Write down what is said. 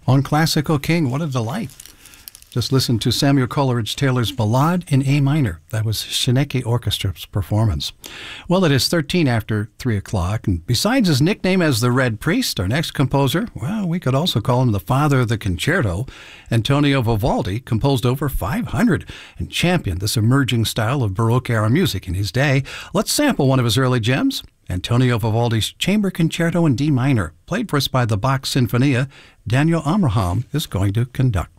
On Classical King, what a delight. Just listen to Samuel Coleridge-Taylor's Ballade in A minor. That was Shineki Orchestra's performance. Well, it is 13 after 3 o'clock, and besides his nickname as the Red Priest, our next composer, well, we could also call him the father of the concerto. Antonio Vivaldi composed over 500 and championed this emerging style of Baroque-era music in his day. Let's sample one of his early gems, Antonio Vivaldi's Chamber Concerto in D minor, played for us by the Bach Sinfonia. Daniel Amraham is going to conduct.